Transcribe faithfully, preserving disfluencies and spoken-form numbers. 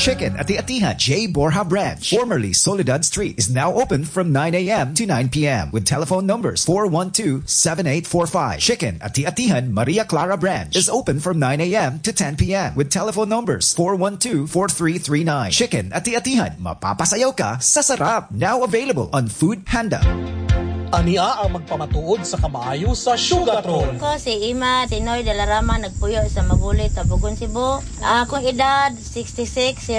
Chicken Ati-Atihan J. Borja Branch, formerly Soledad Street, is now open from nine a.m. to nine p.m. with telephone numbers four one two, seven eight four five. Chicken Ati-Atihan Maria Clara Branch is open from nine a.m. to ten p.m. with telephone numbers four one two, four three three nine. Chicken Ati-Atihan, mapapasayaw ka sa sarap. Now available on Food Panda. Ania ang magpamatuod sa kamaayo sa Sugartron. Ko si Ima Tinoy de la Rama, nagpuyo sa Mabulit, Tabugon, Cebu. Akong edad sixty-six